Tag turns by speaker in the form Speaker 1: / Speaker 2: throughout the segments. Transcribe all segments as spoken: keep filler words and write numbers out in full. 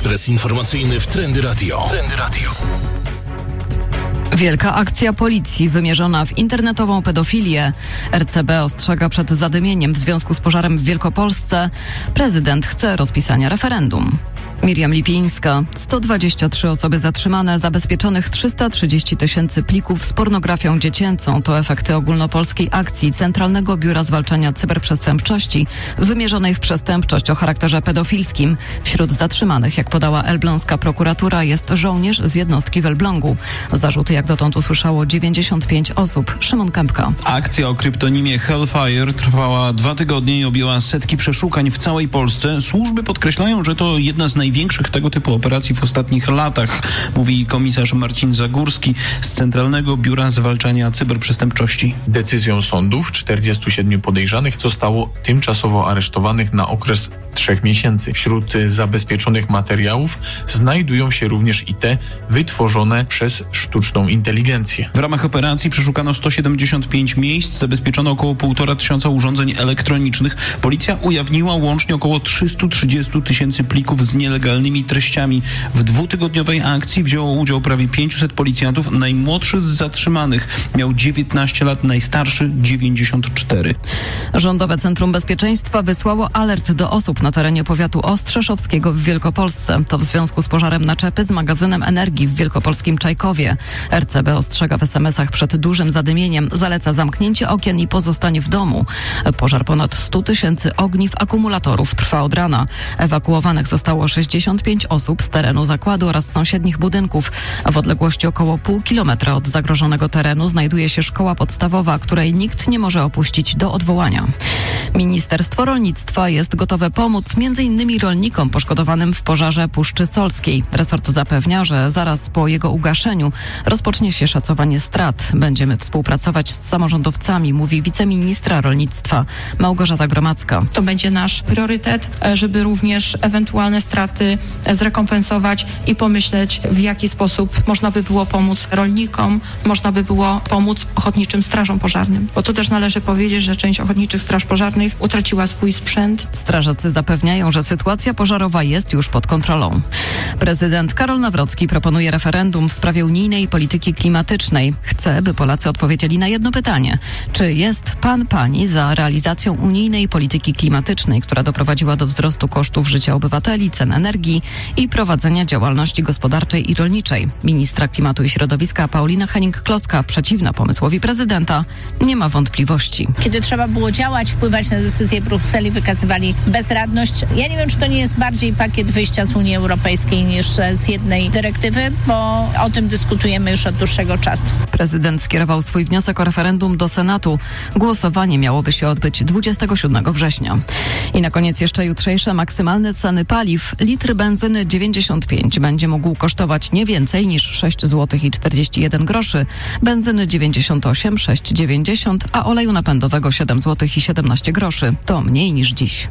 Speaker 1: Ekspres informacyjny w Trendy Radio. Trendy Radio.
Speaker 2: Wielka akcja policji wymierzona w internetową pedofilię. R C B ostrzega przed zadymieniem w związku z pożarem w Wielkopolsce. Prezydent chce rozpisania referendum. Miriam Lipińska. sto dwadzieścia trzy osoby zatrzymane, zabezpieczonych trzysta trzydzieści tysięcy plików z pornografią dziecięcą. To efekty ogólnopolskiej akcji Centralnego Biura Zwalczania Cyberprzestępczości wymierzonej w przestępczość o charakterze pedofilskim. Wśród zatrzymanych, jak podała elbląska prokuratura, jest żołnierz z jednostki w Elblągu. Zarzuty jak dotąd usłyszało dziewięćdziesiąt pięć osób. Szymon Kępka.
Speaker 3: Akcja o kryptonimie Hellfire trwała dwa tygodnie i objęła setki przeszukań w całej Polsce. Służby podkreślają, że to jedna z największych tego typu operacji w ostatnich latach, mówi komisarz Marcin Zagórski z Centralnego Biura Zwalczania Cyberprzestępczości.
Speaker 4: Decyzją sądów czterdziestu siedmiu podejrzanych zostało tymczasowo aresztowanych na okres trzech miesięcy. Wśród zabezpieczonych materiałów znajdują się również i te wytworzone przez sztuczną inteligencję.
Speaker 3: W ramach operacji przeszukano sto siedemdziesiąt pięć miejsc, zabezpieczono około półtora tysiąca urządzeń elektronicznych. Policja ujawniła łącznie około trzysta trzydzieści tysięcy plików z nielegalnymi treściami. W dwutygodniowej akcji wzięło udział prawie pięćset policjantów. Najmłodszy z zatrzymanych miał dziewiętnaście lat, najstarszy dziewięćdziesiąt cztery.
Speaker 2: Rządowe Centrum Bezpieczeństwa wysłało alert do osób na terenie powiatu ostrzeszowskiego w Wielkopolsce. To w związku z pożarem naczepy z magazynem energii w wielkopolskim Czajkowie. R C B ostrzega w es em esach przed dużym zadymieniem, zaleca zamknięcie okien i pozostanie w domu. Pożar ponad sto tysięcy ogniw akumulatorów trwa od rana. Ewakuowanych zostało sześćdziesiąt pięć osób z terenu zakładu oraz sąsiednich budynków. W odległości około pół kilometra od zagrożonego terenu znajduje się szkoła podstawowa, której nikt nie może opuścić do odwołania. Ministerstwo Rolnictwa jest gotowe pomóc między innymi rolnikom poszkodowanym w pożarze Puszczy Solskiej. Resort zapewnia, że zaraz po jego ugaszeniu rozpocznie się szacowanie strat. Będziemy współpracować z samorządowcami, mówi wiceministra rolnictwa Małgorzata Gromacka.
Speaker 5: To będzie nasz priorytet, żeby również ewentualne straty zrekompensować i pomyśleć, w jaki sposób można by było pomóc rolnikom, można by było pomóc ochotniczym strażom pożarnym. Bo tu też należy powiedzieć, że część ochotniczych straż pożarnych utraciła swój sprzęt.
Speaker 2: Strażacy zapewniają, że sytuacja pożarowa jest już pod kontrolą. Prezydent Karol Nawrocki proponuje referendum w sprawie unijnej polityki klimatycznej. Chce, by Polacy odpowiedzieli na jedno pytanie. Czy jest pan, pani za realizacją unijnej polityki klimatycznej, która doprowadziła do wzrostu kosztów życia obywateli, cen energii i prowadzenia działalności gospodarczej i rolniczej? Ministra Klimatu i Środowiska Paulina Hennig-Kloska, przeciwna pomysłowi prezydenta, nie ma wątpliwości.
Speaker 6: Kiedy trzeba było działać, wpływać na decyzje Brukseli, wykazywali bezradność. Ja nie wiem, czy to nie jest bardziej pakiet wyjścia z Unii Europejskiej niż z jednej dyrektywy, bo o tym dyskutujemy już od dłuższego czasu.
Speaker 2: Prezydent skierował swój wniosek o referendum do Senatu. Głosowanie miałoby się odbyć dwudziestego siódmego września. I na koniec jeszcze jutrzejsze maksymalne ceny paliw. Litr benzyny dziewięćdziesiąt pięć będzie mógł kosztować nie więcej niż sześć złotych i czterdzieści jeden groszy, benzyny dziewięćdziesiąt osiem, sześć dziewięćdziesiąt, a oleju napędowego siedem złotych i siedemnaście groszy. To mniej niż dziś.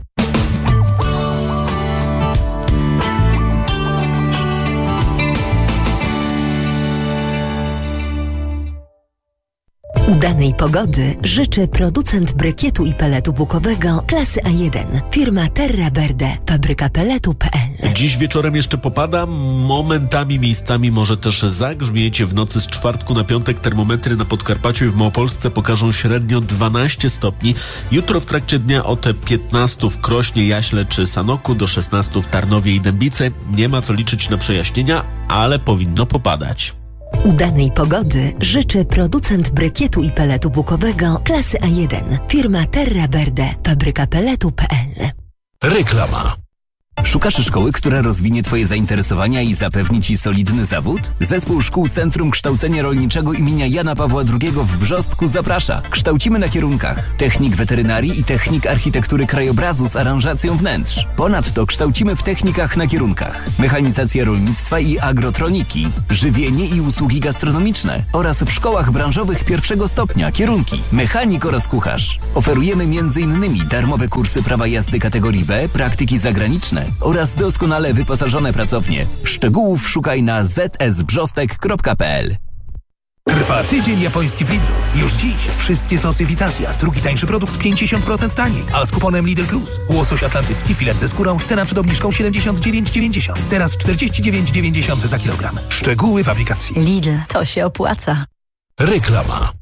Speaker 7: Udanej pogody życzy producent brykietu i peletu bukowego klasy A jeden. Firma Terra Verde, fabryka peletu kropka pe el.
Speaker 8: Dziś wieczorem jeszcze popada, momentami miejscami może też zagrzmieć. W nocy z czwartku na piątek termometry na Podkarpaciu i w Małopolsce pokażą średnio dwanaście stopni. Jutro w trakcie dnia od piętnastu w Krośnie, Jaśle czy Sanoku do szesnastu w Tarnowie i Dębicy. Nie ma co liczyć na przejaśnienia, ale powinno popadać.
Speaker 7: Udanej pogody życzy producent brykietu i peletu bukowego klasy A jeden. Firma Terra Verde, fabryka peletu kropka pe el.
Speaker 1: Reklama.
Speaker 9: Szukasz szkoły, która rozwinie Twoje zainteresowania i zapewni Ci solidny zawód? Zespół Szkół Centrum Kształcenia Rolniczego imienia Jana Pawła drugiego w Brzostku zaprasza. Kształcimy na kierunkach technik weterynarii i technik architektury krajobrazu z aranżacją wnętrz. Ponadto kształcimy w technikach na kierunkach mechanizacja rolnictwa i agrotroniki, żywienie i usługi gastronomiczne oraz w szkołach branżowych pierwszego stopnia kierunki mechanik oraz kucharz. Oferujemy między innymi darmowe kursy prawa jazdy kategorii B, praktyki zagraniczne oraz doskonale wyposażone pracownie. Szczegółów szukaj na zet es brzostek kropka pe el.
Speaker 10: Trwa tydzień japoński w Lidlu. Już dziś wszystkie sosy Vitasia. Drugi tańszy produkt pięćdziesiąt procent taniej. A z kuponem Lidl Plus. Łosoś atlantycki, filet ze skórą. Cena przed obniżką siedemdziesiąt dziewięć dziewięćdziesiąt. Teraz czterdzieści dziewięć dziewięćdziesiąt za kilogram. Szczegóły w aplikacji.
Speaker 7: Lidl, to się opłaca.
Speaker 1: Reklama.